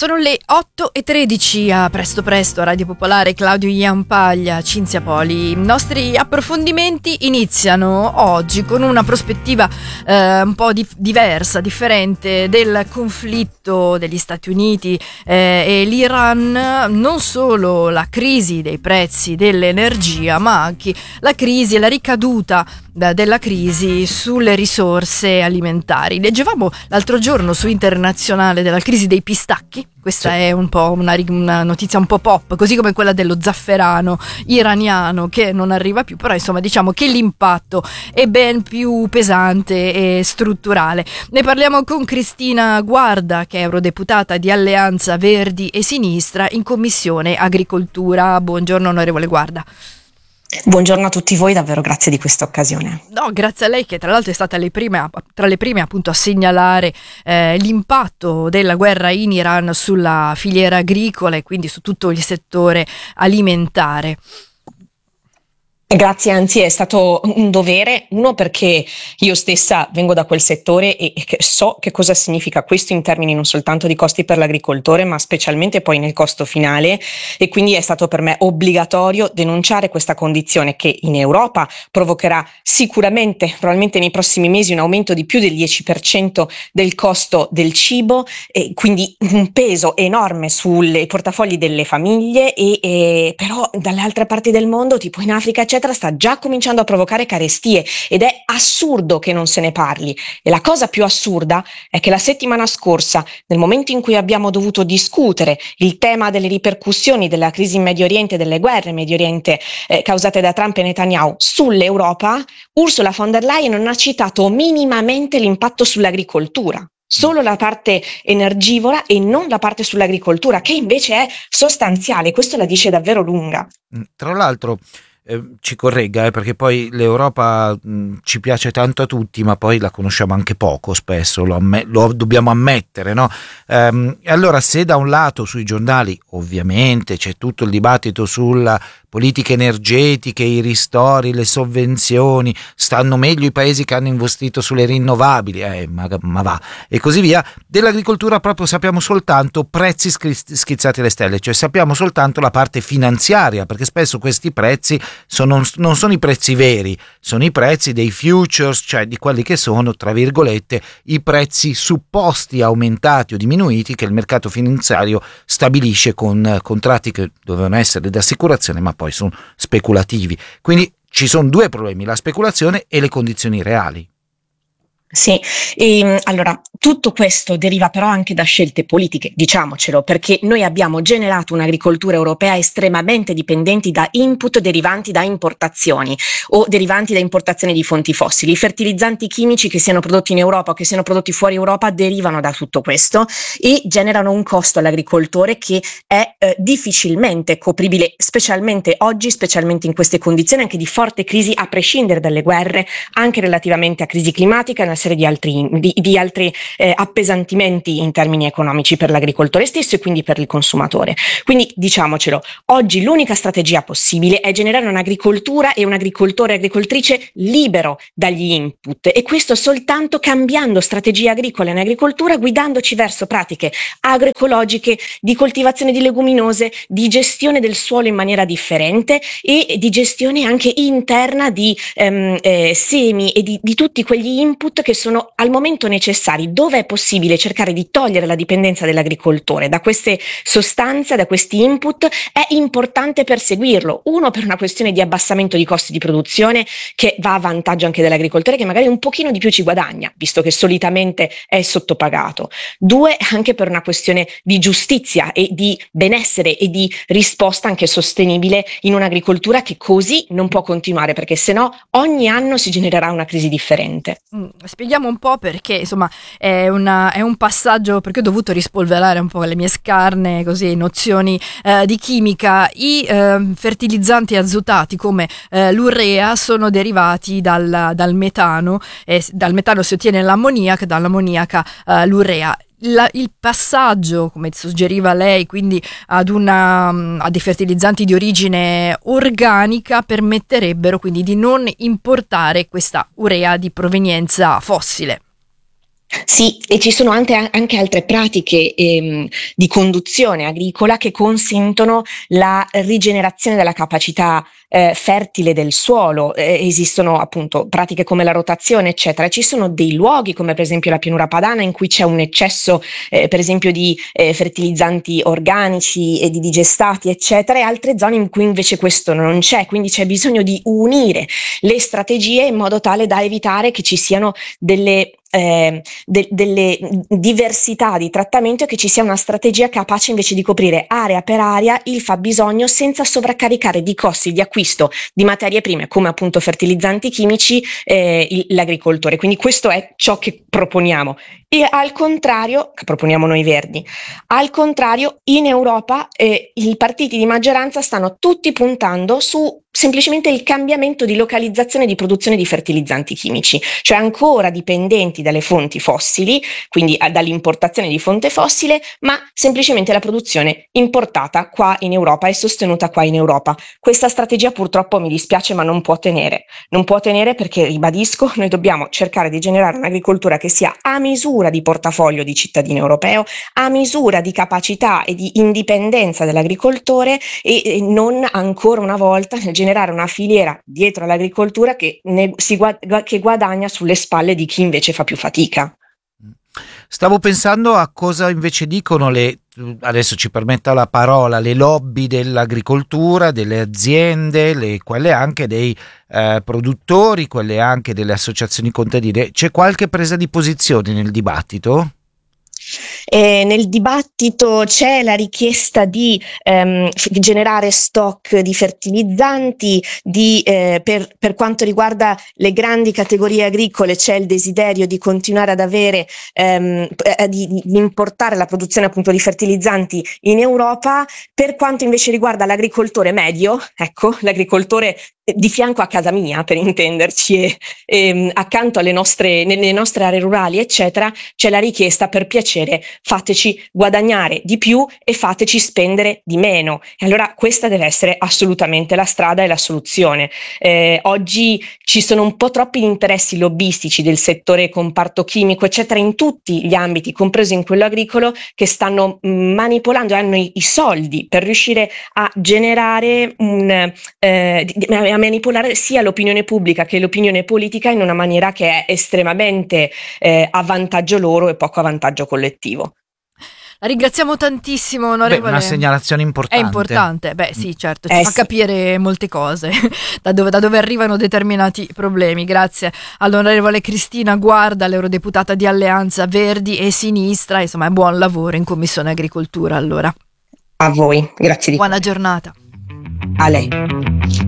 Sono le 8:13 a Presto Presto, Radio Popolare, Claudio Iampaglia, Cinzia Poli. I nostri approfondimenti iniziano oggi con una prospettiva un po' diversa, differente del conflitto degli Stati Uniti e l'Iran, non solo la crisi dei prezzi dell'energia, ma anche la crisi e la ricaduta della crisi sulle risorse alimentari. Leggevamo l'altro giorno su Internazionale della crisi dei pistacchi. Questa è un po' una notizia un po' pop, così come quella dello zafferano iraniano che non arriva più, però insomma diciamo che l'impatto è ben più pesante e strutturale. Ne parliamo con Cristina Guarda, che è eurodeputata di Alleanza Verdi e Sinistra in Commissione Agricoltura. Buongiorno onorevole Guarda. Buongiorno a tutti voi, davvero grazie di questa occasione. No, grazie a lei che tra l'altro è stata tra le prime appunto a segnalare l'impatto della guerra in Iran sulla filiera agricola e quindi su tutto il settore alimentare. Grazie, anzi è stato un dovere, uno perché io stessa vengo da quel settore e so che cosa significa questo in termini non soltanto di costi per l'agricoltore ma specialmente poi nel costo finale, e quindi è stato per me obbligatorio denunciare questa condizione che in Europa provocherà sicuramente, probabilmente nei prossimi mesi, un aumento di più del 10% del costo del cibo, e quindi un peso enorme sui portafogli delle famiglie e però dalle altre parti del mondo, tipo in Africa eccetera, sta già cominciando a provocare carestie ed è assurdo che non se ne parli. E la cosa più assurda è che la settimana scorsa, nel momento in cui abbiamo dovuto discutere il tema delle ripercussioni della crisi in Medio Oriente, delle guerre in Medio Oriente causate da Trump e Netanyahu sull'Europa, Ursula von der Leyen non ha citato minimamente l'impatto sull'agricoltura. Solo la parte energivora e non la parte sull'agricoltura, che invece è sostanziale. Questo la dice davvero lunga. Tra l'altro ci corregga, perché poi l'Europa ci piace tanto a tutti, ma poi la conosciamo anche poco spesso, lo dobbiamo ammettere, no? Allora, se da un lato sui giornali ovviamente c'è tutto il dibattito sulla politiche energetiche, i ristori, le sovvenzioni, stanno meglio i paesi che hanno investito sulle rinnovabili, ma va, e così via, dell'agricoltura proprio sappiamo soltanto prezzi schizzati alle stelle, cioè sappiamo soltanto la parte finanziaria, perché spesso questi prezzi non sono i prezzi veri, sono i prezzi dei futures, cioè di quelli che sono, tra virgolette, i prezzi supposti aumentati o diminuiti che il mercato finanziario stabilisce con contratti che dovevano essere d'assicurazione, ma poi sono speculativi. Quindi ci sono due problemi, la speculazione e le condizioni reali. Sì, allora tutto questo deriva però anche da scelte politiche, diciamocelo, perché noi abbiamo generato un'agricoltura europea estremamente dipendente da input derivanti da importazioni o derivanti da importazioni di fonti fossili. I fertilizzanti chimici, che siano prodotti in Europa o che siano prodotti fuori Europa, derivano da tutto questo e generano un costo all'agricoltore che è difficilmente copribile, specialmente oggi, specialmente in queste condizioni anche di forte crisi, a prescindere dalle guerre, anche relativamente a crisi climatica, una serie di altri appesantimenti in termini economici per l'agricoltore stesso e quindi per il consumatore. Quindi diciamocelo, oggi l'unica strategia possibile è generare un'agricoltura e un agricoltore e agricoltrice libero dagli input, e questo soltanto cambiando strategie agricole in agricoltura, guidandoci verso pratiche agroecologiche, di coltivazione di leguminose, di gestione del suolo in maniera differente e di gestione anche interna di semi e di tutti quegli input che sono al momento necessari, dove è possibile cercare di togliere la dipendenza dell'agricoltore da queste sostanze, da questi input. È importante perseguirlo, uno per una questione di abbassamento di costi di produzione che va a vantaggio anche dell'agricoltore, che magari un pochino di più ci guadagna, visto che solitamente è sottopagato. Due, anche per una questione di giustizia e di benessere e di risposta anche sostenibile in un'agricoltura che così non può continuare, perché sennò ogni anno si genererà una crisi differente. Spieghiamo un po', perché insomma è un passaggio, perché ho dovuto rispolverare un po' le mie scarne nozioni di chimica. I fertilizzanti azotati come l'urea sono derivati dal metano, e dal metano si ottiene l'ammoniaca, dall'ammoniaca l'urea. Il passaggio, come suggeriva lei, quindi a dei fertilizzanti di origine organica, permetterebbero quindi di non importare questa urea di provenienza fossile. Sì, e ci sono anche altre pratiche di conduzione agricola che consentono la rigenerazione della capacità fertile del suolo. Esistono appunto pratiche come la rotazione, eccetera. Ci sono dei luoghi come per esempio la pianura padana in cui c'è un eccesso per esempio di fertilizzanti organici e di digestati, eccetera, e altre zone in cui invece questo non c'è. Quindi c'è bisogno di unire le strategie in modo tale da evitare che ci siano delle diversità di trattamento, e che ci sia una strategia capace invece di coprire area per area il fabbisogno senza sovraccaricare di costi di acquisto di materie prime come appunto fertilizzanti chimici l'agricoltore. Quindi questo è ciò che proponiamo. E al contrario, che proponiamo noi Verdi, al contrario in Europa i partiti di maggioranza stanno tutti puntando su semplicemente il cambiamento di localizzazione di produzione di fertilizzanti chimici, cioè ancora dipendenti dalle fonti fossili, quindi dall'importazione di fonte fossile, ma semplicemente la produzione importata qua in Europa e sostenuta qua in Europa. Questa strategia purtroppo, mi dispiace, ma non può tenere. Non può tenere perché, ribadisco, noi dobbiamo cercare di generare un'agricoltura che sia a misura di portafoglio di cittadino europeo, a misura di capacità e di indipendenza dell'agricoltore, e non ancora una volta generare una filiera dietro all'agricoltura che guadagna sulle spalle di chi invece fa più fatica. Stavo pensando a cosa invece dicono adesso ci permetta la parola, le lobby dell'agricoltura, delle aziende, quelle anche dei produttori, quelle anche delle associazioni contadine. C'è qualche presa di posizione nel dibattito? Nel dibattito c'è la richiesta di generare stock di fertilizzanti, per quanto riguarda le grandi categorie agricole c'è il desiderio di continuare ad avere di importare la produzione appunto di fertilizzanti in Europa. Per quanto invece riguarda l'agricoltore medio, ecco, l'agricoltore di fianco a casa mia, per intenderci, e accanto nelle nostre aree rurali, eccetera, c'è la richiesta: per piacere, fateci guadagnare di più e fateci spendere di meno. E allora questa deve essere assolutamente la strada e la soluzione. Oggi ci sono un po' troppi interessi lobbistici del settore comparto chimico, eccetera, in tutti gli ambiti, compreso in quello agricolo, che stanno manipolando, hanno i soldi per riuscire a generare a manipolare sia l'opinione pubblica che l'opinione politica in una maniera che è estremamente a vantaggio loro e poco a vantaggio collettivo. La ringraziamo tantissimo, onorevole. Una segnalazione importante. È importante, sì, certo, ci fa capire molte cose, da dove arrivano determinati problemi. Grazie all'onorevole Cristina Guarda, l'eurodeputata di Alleanza Verdi e Sinistra. Insomma, buon lavoro in Commissione Agricoltura, allora. A voi, grazie di Buona giornata. A lei.